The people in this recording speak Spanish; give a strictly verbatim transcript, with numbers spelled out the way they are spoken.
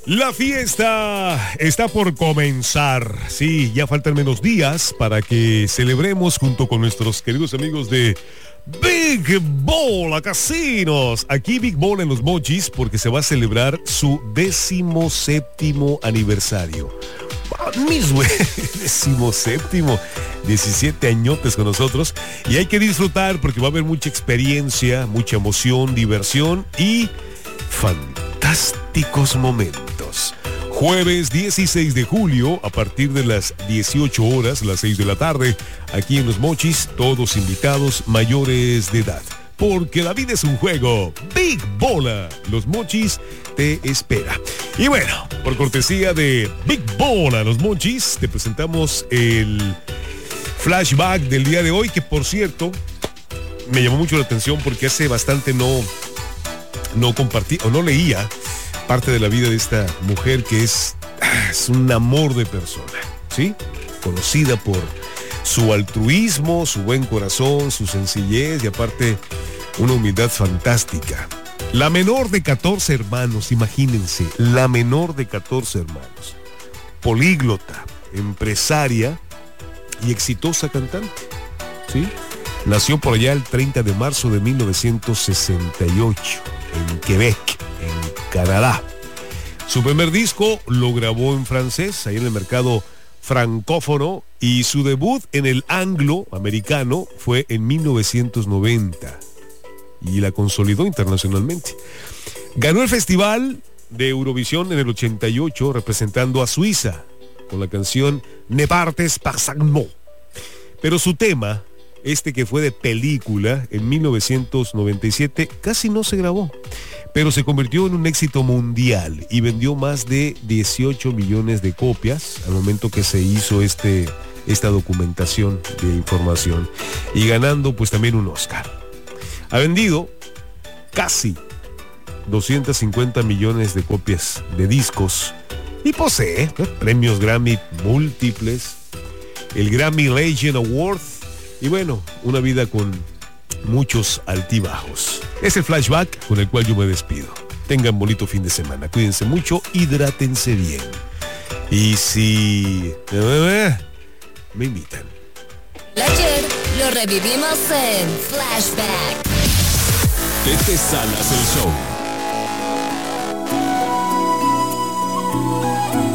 La fiesta está por comenzar. Sí, ya faltan menos días para que celebremos junto con nuestros queridos amigos de Big Bola Casinos. Aquí Big Bola en Los Mochis, porque se va a celebrar su décimo séptimo aniversario. Mis güey, décimo séptimo, diecisiete añotes con nosotros. Y hay que disfrutar porque va a haber mucha experiencia, mucha emoción, diversión y fantásticos momentos. Jueves dieciséis de julio, a partir de las dieciocho horas, las seis de la tarde, aquí en Los Mochis, todos invitados mayores de edad. Porque la vida es un juego. Big Bola, Los Mochis te espera. Y bueno, por cortesía de Big Bola, Los Mochis, te presentamos el flashback del día de hoy, que por cierto, me llamó mucho la atención porque hace bastante no, no compartí o no leía parte de la vida de esta mujer que es, es un amor de persona, ¿sí? Conocida por su altruismo, su buen corazón, su sencillez y aparte una humildad fantástica. La menor de catorce hermanos, imagínense, la menor de catorce hermanos. Políglota, empresaria y exitosa cantante, ¿sí? Nació por allá el treinta de marzo de mil novecientos sesenta y ocho en Quebec, en Canadá. Su primer disco lo grabó en francés, ahí en el mercado francófono, y su debut en el anglo-americano fue en mil novecientos noventa y la consolidó internacionalmente. Ganó el Festival de Eurovisión en el ochenta y ocho representando a Suiza con la canción Ne partes pas sans moi. Pero su tema, este que fue de película en mil novecientos noventa y siete, casi no se grabó, pero se convirtió en un éxito mundial y vendió más de dieciocho millones de copias al momento que se hizo este, esta documentación de información, y ganando pues también un Oscar. Ha vendido casi doscientos cincuenta millones de copias de discos y posee ¿no? premios Grammy múltiples, el Grammy Legend Award y bueno, una vida con muchos altibajos. Es el flashback con el cual yo me despido. Tengan bonito fin de semana, cuídense mucho, hidrátense bien. Y si me invitan. Ayer lo revivimos en Flashback. Tete Salas el show.